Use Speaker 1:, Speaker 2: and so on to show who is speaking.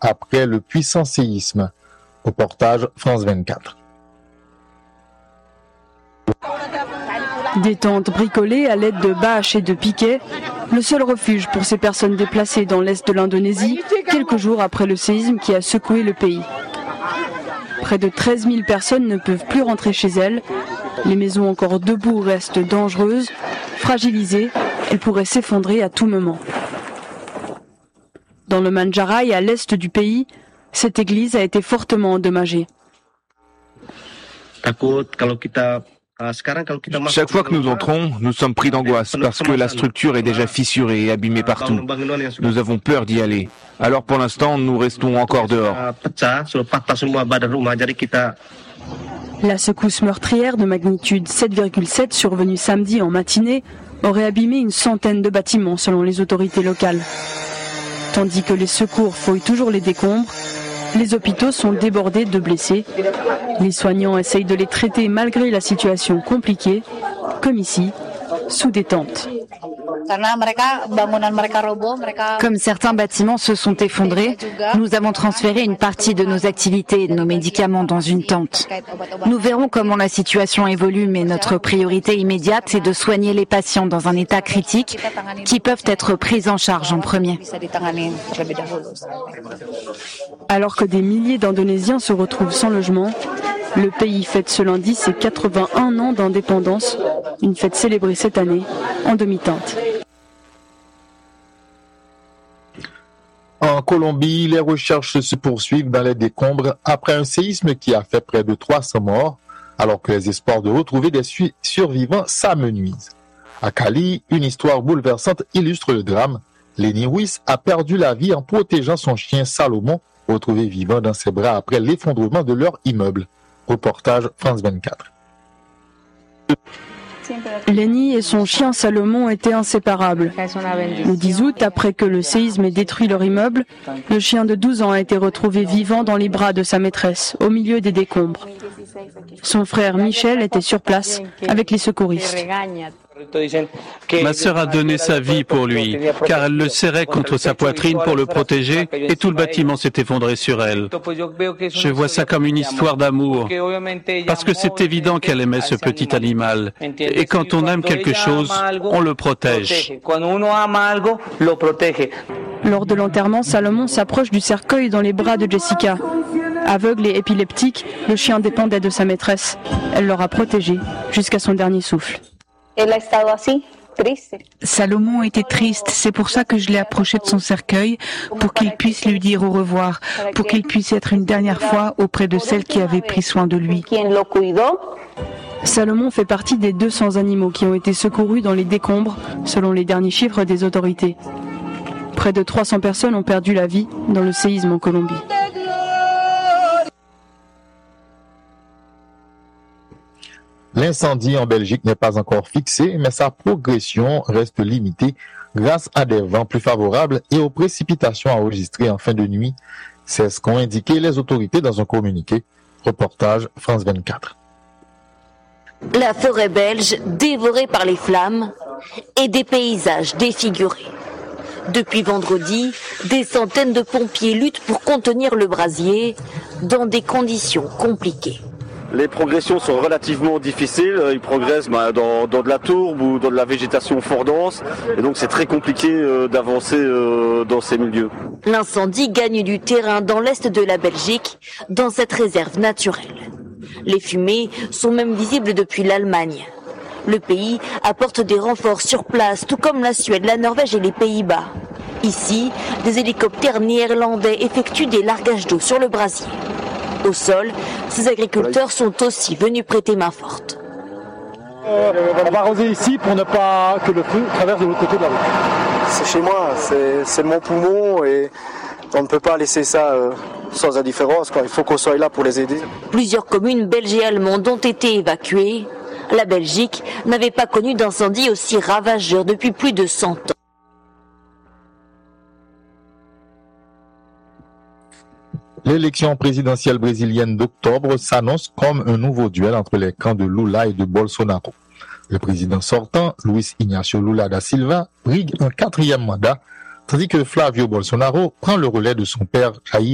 Speaker 1: après le puissant séisme. Reportage France 24.
Speaker 2: Des tentes bricolées à l'aide de bâches et de piquets, le seul refuge pour ces personnes déplacées dans l'est de l'Indonésie, quelques jours après le séisme qui a secoué le pays. Près de 13 000 personnes ne peuvent plus rentrer chez elles. Les maisons encore debout restent dangereuses, fragilisées, elles pourraient s'effondrer à tout moment. Dans le Mandjarai, à l'est du pays, cette église a été fortement endommagée.
Speaker 3: Chaque fois que nous entrons, nous sommes pris d'angoisse parce que la structure est déjà fissurée et abîmée partout. Nous avons peur d'y aller. Alors pour l'instant, nous restons encore dehors.
Speaker 2: La secousse meurtrière de magnitude 7,7 survenue samedi en matinée aurait abîmé une centaine de bâtiments selon les autorités locales. Tandis que les secours fouillent toujours les décombres, les hôpitaux sont débordés de blessés. Les soignants essayent de les traiter malgré la situation compliquée, comme ici, sous des tentes.
Speaker 4: Comme certains bâtiments se sont effondrés, nous avons transféré une partie de nos activités et de nos médicaments dans une tente. Nous verrons comment la situation évolue, mais notre priorité immédiate est de soigner les patients dans un état critique qui peuvent être pris en charge en premier.
Speaker 2: Alors que des milliers d'Indonésiens se retrouvent sans logement, le pays fête ce lundi ses 81 ans d'indépendance, une fête célébrée cette année en demi-teinte.
Speaker 1: En Colombie, les recherches se poursuivent dans les décombres après un séisme qui a fait près de 300 morts, alors que les espoirs de retrouver des survivants s'amenuisent. À Cali, une histoire bouleversante illustre le drame. Lenny Ruiz a perdu la vie en protégeant son chien Salomon, retrouvé vivant dans ses bras après l'effondrement de leur immeuble. Reportage France 24.
Speaker 2: Lenny et son chien Salomon étaient inséparables. Le 10 août, après que le séisme ait détruit leur immeuble, le chien de 12 ans a été retrouvé vivant dans les bras de sa maîtresse, au milieu des décombres. Son frère Michel était sur place avec les secouristes.
Speaker 5: Ma sœur a donné sa vie pour lui, car elle le serrait contre sa poitrine pour le protéger et tout le bâtiment s'est effondré sur elle. Je vois ça comme une histoire d'amour, parce que c'est évident qu'elle aimait ce petit animal. Et quand on aime quelque chose, on le protège.
Speaker 2: Lors de l'enterrement, Salomon s'approche du cercueil dans les bras de Jessica. Aveugle et épileptique, le chien dépendait de sa maîtresse. Elle l'aura protégé jusqu'à son dernier souffle.
Speaker 6: Salomon était triste, c'est pour ça que je l'ai approché de son cercueil, pour qu'il puisse lui dire au revoir, pour qu'il puisse être une dernière fois auprès de celle qui avait pris soin de lui.
Speaker 2: Salomon fait partie des 200 animaux qui ont été secourus dans les décombres, selon les derniers chiffres des autorités. Près de 300 personnes ont perdu la vie dans le séisme en Colombie.
Speaker 1: L'incendie en Belgique n'est pas encore fixé, mais sa progression reste limitée grâce à des vents plus favorables et aux précipitations enregistrées en fin de nuit. C'est ce qu'ont indiqué les autorités dans un communiqué. Reportage France 24.
Speaker 7: La forêt belge dévorée par les flammes et des paysages défigurés. Depuis vendredi, des centaines de pompiers luttent pour contenir le brasier dans des conditions compliquées.
Speaker 8: Les progressions sont relativement difficiles, ils progressent dans de la tourbe ou dans de la végétation fort dense, et donc c'est très compliqué d'avancer dans ces milieux.
Speaker 7: L'incendie gagne du terrain dans l'est de la Belgique, dans cette réserve naturelle. Les fumées sont même visibles depuis l'Allemagne. Le pays apporte des renforts sur place, tout comme la Suède, la Norvège et les Pays-Bas. Ici, des hélicoptères néerlandais effectuent des largages d'eau sur le brasier. Au sol, ces agriculteurs sont aussi venus prêter main forte.
Speaker 9: On va arroser ici pour ne pas que le feu traverse de l'autre côté de la route.
Speaker 10: C'est chez moi, c'est mon poumon et on ne peut pas laisser ça sans indifférence. Il faut qu'on soit là pour les aider.
Speaker 7: Plusieurs communes belges et allemandes ont été évacuées. La Belgique n'avait pas connu d'incendie aussi ravageur depuis plus de 100 ans.
Speaker 1: L'élection présidentielle brésilienne d'octobre s'annonce comme un nouveau duel entre les camps de Lula et de Bolsonaro. Le président sortant, Luiz Inácio Lula da Silva, brigue un 4e mandat, tandis que Flávio Bolsonaro prend le relais de son père Jair